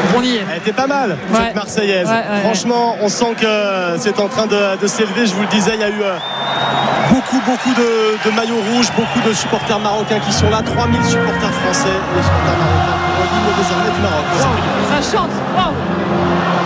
On y est. Elle était pas mal, cette Marseillaise. Franchement, on sent que c'est en train de s'élever. Je vous le disais, il y a eu beaucoup de maillots rouges, beaucoup de supporters marocains qui sont là. 3000 supporters français et les supporters marocains pour l'hymne désormais du Maroc. Ça chante. Wow.